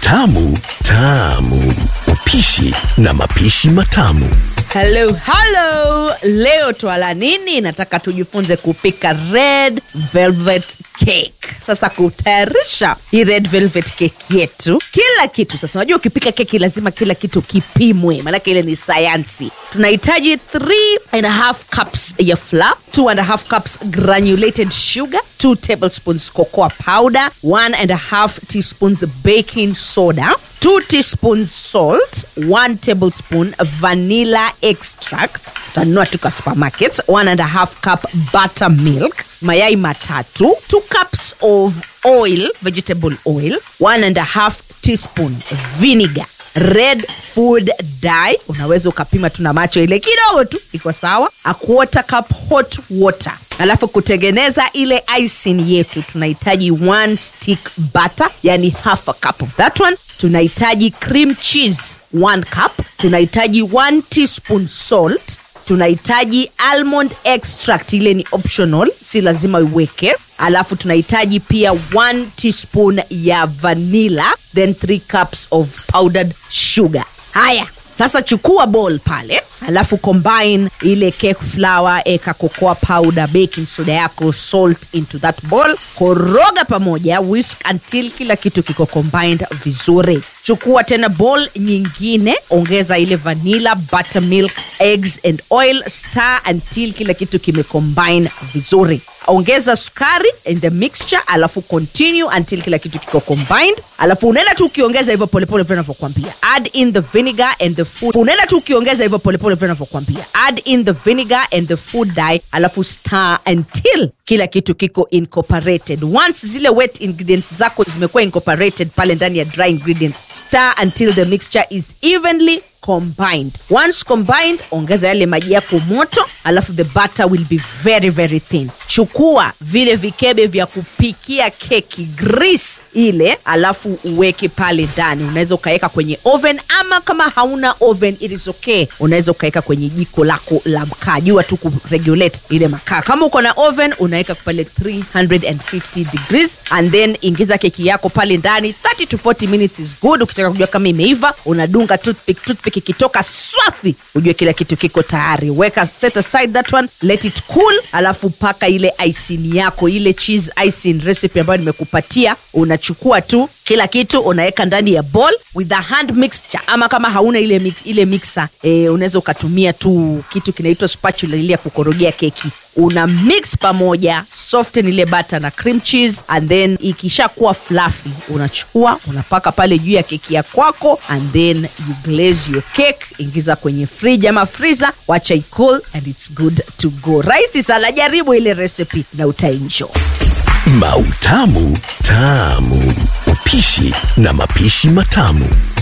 Tamu tamu, upishi na mapishi matamu. Hello. Leo twala nini? Nataka tujifunze kupika red velvet cake. Sasa kutayarisha hii red velvet cake yetu, kila kitu sasa, unajua ukipika keki lazima kila kitu kipimwe, maana ile ni sayansi. Tunahitaji 3.5 cups ya flour, 2.5 cups granulated sugar, 2 tablespoons cocoa powder, 1.5 teaspoons baking soda, 2 teaspoons salt, 1 tablespoon vanilla extract, tanunua tuka supermarkets, 1.5 cup buttermilk, mayai matatu, 2 cups of oil, vegetable oil, 1.5 teaspoon vinegar, red food dye, unaweza ukapima tuna macho ile kidogo tu iko sawa, a quarter cup hot water. Alafu kutengeneza ile icing yetu tunahitaji 1 stick butter, yani half a cup of that one. Tunahitaji cream cheese 1 cup, tunahitaji 1 teaspoon salt, tunahitaji almond extract, ile ni optional, si lazima uweke. Alafu tunahitaji pia 1 teaspoon ya vanilla, then 3 cups of powdered sugar. Haya, sasa chukua bowl pale, alafu combine ile cake flour, eka cocoa powder, baking soda yako, salt into that bowl. Koroga pamoja, whisk until kila kitu kiko combined vizuri. Chukua tena bowl nyingine, ongeza ile vanilla, buttermilk, eggs and oil, stir until kila kitu kimecombine vizuri. Ongeza sukari in the mixture, alafu continue until kila kitu kiko combined. Alafu unaenda tu ukiongeza hivyo polepole vile ninavyokuambia. Add in the vinegar and the food. Unaenda tu ukiongeza hivyo polepole vile ninavyokuambia. Add in the vinegar and the food dye, alafu stir until kila kitu kiko incorporated. Once zile wet ingredients zako zimekuwa incorporated pale ndani ya dry ingredients, stir until the mixture is evenly combined. Once combined, ongeza yale maji yako moto, alafu the butter will be very very thin. Chukua vile vikebe vya kupikia keki, grease ile, alafu uweke pale ndani. Unaweza ukaweka kwenye oven, ama kama hauna oven it is okay, unaweza ukaweka kwenye jiko lako la mkaa. Jua tu kuregulate ile makaa. Kama uko na oven unaweka pale 350 degrees, and then ingiza keki yako pale ndani. 30 to 40 minutes is good. Ukitaka kujua kama imeiva, unadunga toothpick ikitoka swafi, ujue kila kitu kiko tayari. Weka, set aside that one, let it cool, alafu paka ile icing yako, ile cheese icing recipe ambayo nimekupatia. Unachukua tu kila kitu unaweka ndani ya bowl with a hand mixture, ama kama hauna ile mixer, unaweza ukatumia tu kitu kinaitwa spatula ile ya kukorogea keki. Una mix pamoja, soften ile butter na cream cheese, and then ikishakuwa fluffy unachukua unapaka pale juu ya keki ya kwako, and then you glaze your cake. Ingiza kwenye fridge ama freezer, wacha i-cool, and it's good to go. Rahisi sana, jaribu ile recipe na utaenjoy. Mautamu tamu, upishi na mapishi matamu.